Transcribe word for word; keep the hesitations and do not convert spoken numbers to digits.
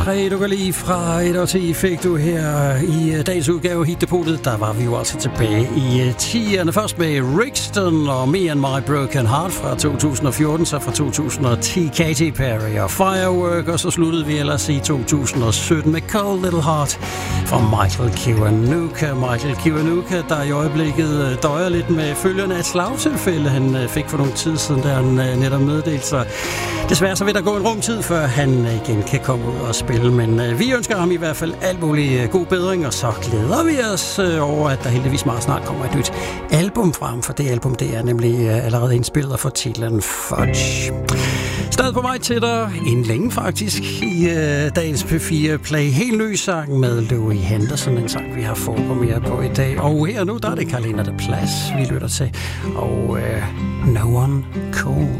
tre, du kan lige fra et og ti fik du her i dagens udgave Hit-depotet. Der var vi jo altså tilbage i tierne. Først med Rixton og Me and My Broken Heart fra to tusind og fjorten, så fra to tusind og ti Katy Perry og Firework, og så sluttede vi ellers i to tusind og sytten med Cold Little Heart fra Michael Kiwanuka. Michael Kiwanuka, der i øjeblikket døjer lidt med følgerne af et slagtilfælde, han fik for nogle tid siden, da han netop meddelte sig. Desværre så vil der gå en rumtid, før han igen kan komme ud og spille, men øh, vi ønsker ham i hvert fald alt mulig god bedring, og så glæder vi os øh, over, at der heldigvis meget snart kommer et nyt album frem, for det album, det er nemlig øh, allerede indspillet for titlen Fudge. Stadig på vej til dig, inden længe faktisk, i øh, dagens P fire Play. Helt ny sang med Louis Henderson, en sang, vi har forpremiere på i dag. Og her nu, der er det Carolina de Plas, vi lytter til, og øh, No One Cold.